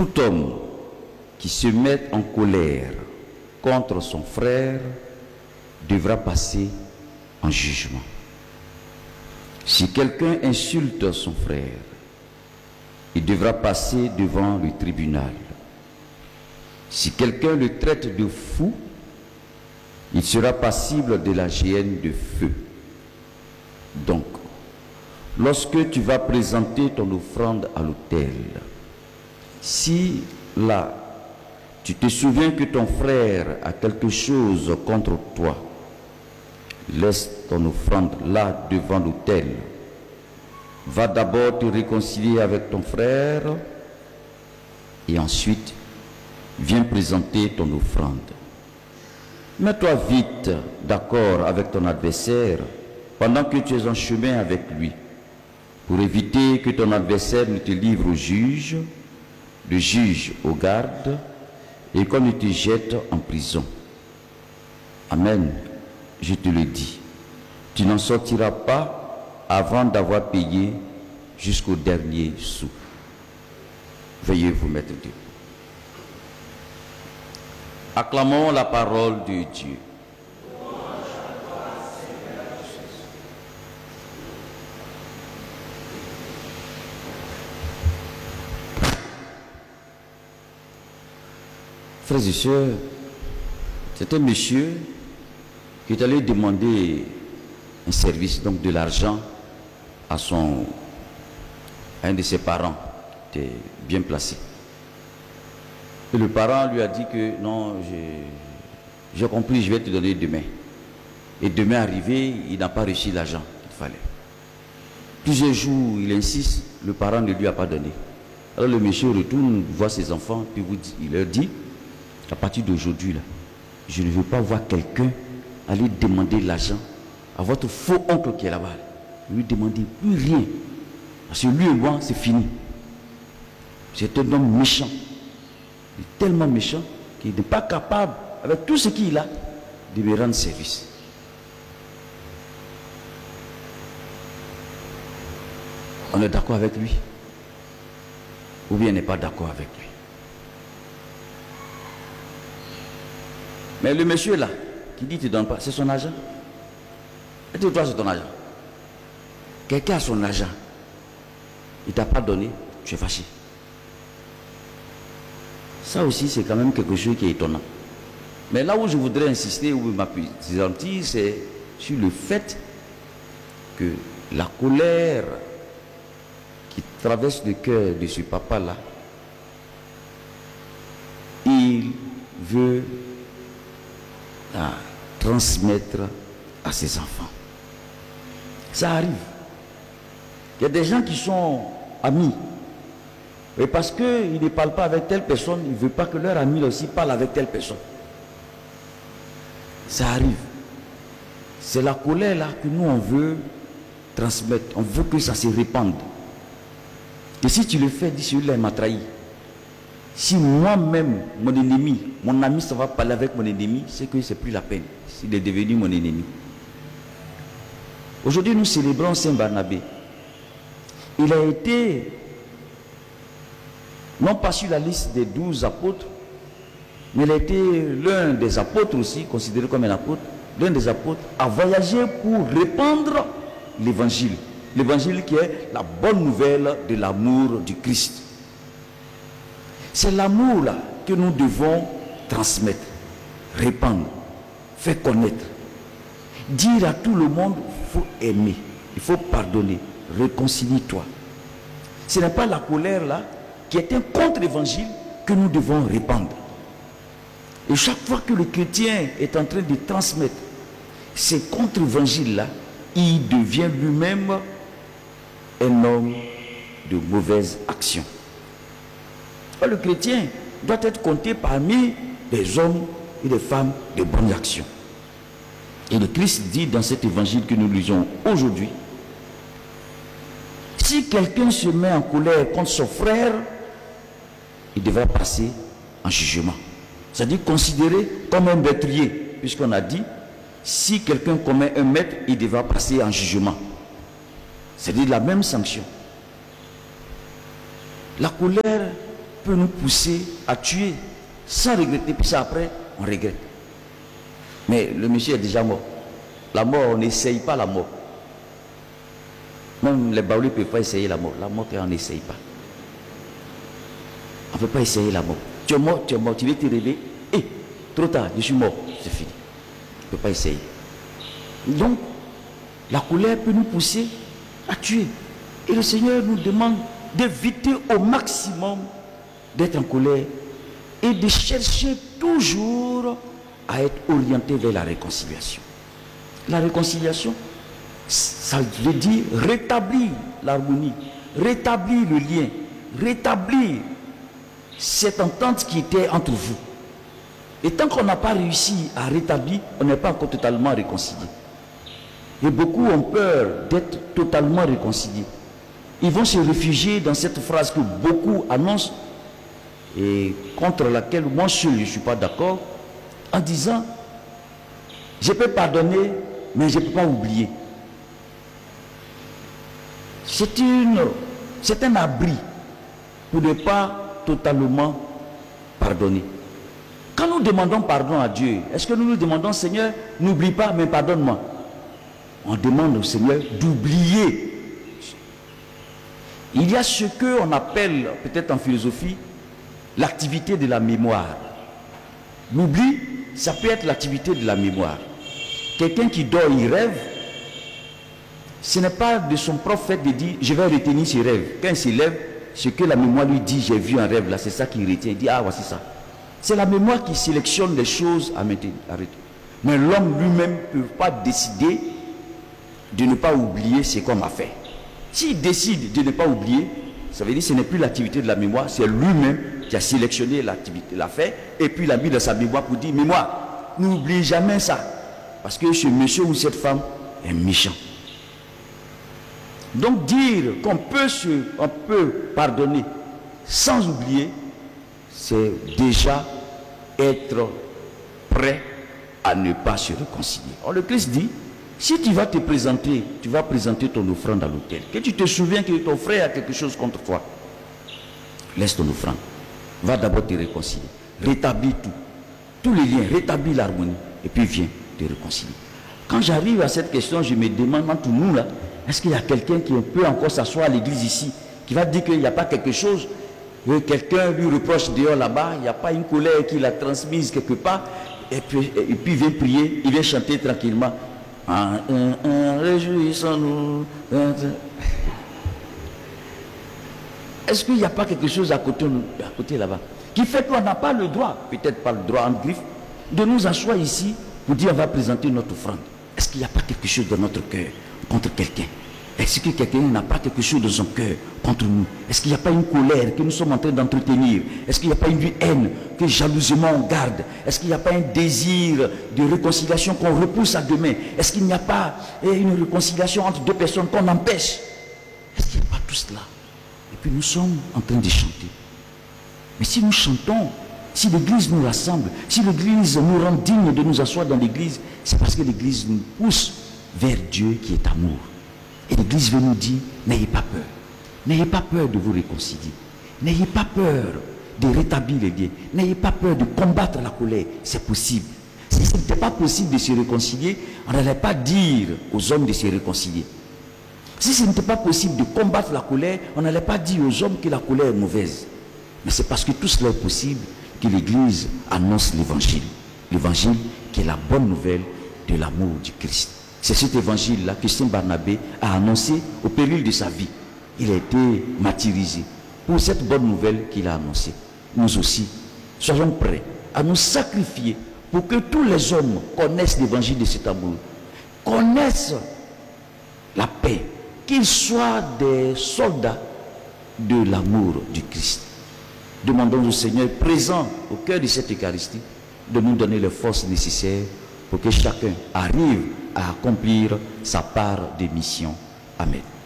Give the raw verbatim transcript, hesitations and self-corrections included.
Tout homme qui se met en colère contre son frère devra passer en jugement. Si quelqu'un insulte son frère, il devra passer devant le tribunal. Si quelqu'un le traite de fou, il sera passible de la géhenne de feu. Donc, lorsque tu vas présenter ton offrande à l'autel, si là, tu te souviens que ton frère a quelque chose contre toi, laisse ton offrande là devant l'autel. Va d'abord te réconcilier avec ton frère et ensuite viens présenter ton offrande. Mets-toi vite d'accord avec ton adversaire pendant que tu es en chemin avec lui, pour éviter que ton adversaire ne te livre au juge, le juge aux gardes, et qu'on ne te jette en prison. Amen, je te le dis, tu n'en sortiras pas avant d'avoir payé jusqu'au dernier sou. Veuillez vous mettre debout. Acclamons la parole de Dieu. Frères et sœurs, c'est un monsieur qui est allé demander un service, donc de l'argent, à son, à un de ses parents, qui était bien placé. Et le parent lui a dit que non, j'ai compris, je vais te donner demain. Et demain arrivé, il n'a pas reçu l'argent qu'il fallait. Plusieurs jours, il insiste, le parent ne lui a pas donné. Alors le monsieur retourne, voit ses enfants, puis vous dit, il leur dit, à partir d'aujourd'hui, là, je ne veux pas voir quelqu'un aller demander l'argent à votre faux oncle qui est là-bas. Ne lui demandez plus rien. Parce que lui et moi, c'est fini. C'est un homme méchant. Il est tellement méchant qu'il n'est pas capable, avec tout ce qu'il a, de me rendre service. On est d'accord avec lui? Ou bien on n'est pas d'accord avec lui? Mais le monsieur là, qui dit tu ne donnes pas, c'est son argent. Et toi, c'est ton argent. Quelqu'un a son argent, il ne t'a pas donné, tu es fâché. Ça aussi, c'est quand même quelque chose qui est étonnant. Mais là où je voudrais insister, où m'appuyer, c'est sur le fait que la colère qui traverse le cœur de ce papa-là, il veut à transmettre à ses enfants. Ça arrive. Il y a des gens qui sont amis. Et parce qu'ils ne parlent pas avec telle personne, ils ne veulent pas que leur ami aussi parle avec telle personne. Ça arrive. C'est la colère là que nous on veut transmettre. On veut que ça se répande. Et si tu le fais, dis celui-là m'a trahi. Si moi-même, mon ennemi, mon ami, ça va parler avec mon ennemi, c'est que c'est plus la peine. Il est devenu mon ennemi. Aujourd'hui, nous célébrons Saint Barnabé. Il a été, non pas sur la liste des douze apôtres, mais il a été l'un des apôtres aussi, considéré comme un apôtre, l'un des apôtres, a voyagé pour répandre l'évangile. L'évangile qui est la bonne nouvelle de l'amour du Christ. C'est l'amour là que nous devons transmettre, répandre, faire connaître. Dire à tout le monde, il faut aimer, il faut pardonner, réconcilie-toi. Ce n'est pas la colère là qui est un contre-évangile que nous devons répandre. Et chaque fois que le chrétien est en train de transmettre ces contre-évangiles là, il devient lui-même un homme de mauvaise action. Le chrétien doit être compté parmi les hommes et les femmes de bonnes actions. Et le Christ dit dans cet évangile que nous lisons aujourd'hui, si quelqu'un se met en colère contre son frère, il devra passer en jugement. C'est-à-dire considéré comme un meurtrier, puisqu'on a dit, si quelqu'un commet un meurtre, il devra passer en jugement. C'est-à-dire la même sanction. La colère peut nous pousser à tuer sans regretter, puis ça après, on regrette. Mais le monsieur est déjà mort. La mort, on n'essaye pas la mort. Même les baoulés ne peuvent pas essayer la mort. La mort, on n'essaye pas. On ne peut pas essayer la mort. Tu es mort, tu es mort, tu veux te réveiller. Eh, trop tard, je suis mort, c'est fini. On ne peut pas essayer. Donc, la colère peut nous pousser à tuer. Et le Seigneur nous demande d'éviter au maximum d'être en colère et de chercher toujours à être orienté vers la réconciliation. La réconciliation, ça veut dire rétablir l'harmonie, rétablir le lien, rétablir cette entente qui était entre vous. Et tant qu'on n'a pas réussi à rétablir, on n'est pas encore totalement réconcilié. Et beaucoup ont peur d'être totalement réconciliés. Ils vont se réfugier dans cette phrase que beaucoup annoncent et contre laquelle moi seul je ne suis pas d'accord, en disant je peux pardonner mais je ne peux pas oublier. C'est une, c'est un abri pour ne pas totalement pardonner. Quand nous demandons pardon à Dieu, est-ce que nous nous demandons Seigneur, n'oublie pas mais pardonne-moi? On demande au Seigneur d'oublier. Il y a ce qu'on appelle, peut-être en philosophie, l'activité de la mémoire. L'oubli, ça peut être l'activité de la mémoire. Quelqu'un qui dort, il rêve. Ce n'est pas de son propre fait de dire, je vais retenir ses rêves. Quand il se lève, ce que la mémoire lui dit, j'ai vu un rêve là, c'est ça qu'il retient. Il dit, ah, voici ça. C'est la mémoire qui sélectionne les choses à maintenir. Mais l'homme lui-même ne peut pas décider de ne pas oublier ce qu'on a fait. S'il décide de ne pas oublier, ça veut dire que ce n'est plus l'activité de la mémoire, c'est lui-même qui a sélectionné l'activité, l'a fait, et puis il a mis dans sa mémoire pour dire, mémoire, n'oublie jamais ça, parce que ce monsieur ou cette femme est méchant. Donc dire qu'on peut, se, on peut pardonner sans oublier, c'est déjà être prêt à ne pas se réconcilier. Or, le Christ dit, si tu vas te présenter, tu vas présenter ton offrande à l'autel, que tu te souviens que ton frère a quelque chose contre toi, laisse ton offrande. Va d'abord te réconcilier. Rétablis tout. Tous les liens, rétablis l'harmonie. Et puis viens te réconcilier. Quand j'arrive à cette question, je me demande entre nous là, est-ce qu'il y a quelqu'un qui peut encore s'asseoir à l'église ici, qui va dire qu'il n'y a pas quelque chose, que quelqu'un lui reproche dehors là-bas, il n'y a pas une colère qu'il a transmise quelque part, et puis, et puis il vient prier, il vient chanter tranquillement. Un, un, un, réjouissons-nous. Est-ce qu'il n'y a pas quelque chose à côté, à côté là-bas qui fait qu'on n'a pas le droit, peut-être pas le droit en griffe, de nous asseoir ici pour dire on va présenter notre offrande? Est-ce qu'il n'y a pas quelque chose dans notre cœur contre quelqu'un? Est-ce que quelqu'un n'a pas quelque chose dans son cœur contre nous? Est-ce qu'il n'y a pas une colère que nous sommes en train d'entretenir? Est-ce qu'il n'y a pas une haine que jalousement on garde? Est-ce qu'il n'y a pas un désir de réconciliation qu'on repousse à demain? Est-ce qu'il n'y a pas une réconciliation entre deux personnes qu'on empêche? Est-ce qu'il n'y a pas tout cela? Et puis nous sommes en train de chanter. Mais si nous chantons, si l'église nous rassemble, si l'église nous rend dignes de nous asseoir dans l'église, c'est parce que l'église nous pousse vers Dieu qui est amour. Et l'église veut nous dire, n'ayez pas peur. N'ayez pas peur de vous réconcilier. N'ayez pas peur de rétablir les liens. N'ayez pas peur de combattre la colère. C'est possible. Si ce n'était pas possible de se réconcilier, on n'allait pas dire aux hommes de se réconcilier. Si ce n'était pas possible de combattre la colère, on n'allait pas dire aux hommes que la colère est mauvaise. Mais c'est parce que tout cela est possible que l'église annonce l'évangile. L'évangile qui est la bonne nouvelle de l'amour du Christ. C'est cet évangile-là que Saint Barnabé a annoncé au péril de sa vie. Il a été martyrisé pour cette bonne nouvelle qu'il a annoncée. Nous aussi, soyons prêts à nous sacrifier pour que tous les hommes connaissent l'évangile de cet amour, connaissent la paix, qu'ils soient des soldats de l'amour du Christ. Demandons au Seigneur présent au cœur de cette Eucharistie de nous donner les forces nécessaires pour que chacun arrive à accomplir sa part de mission. Amen.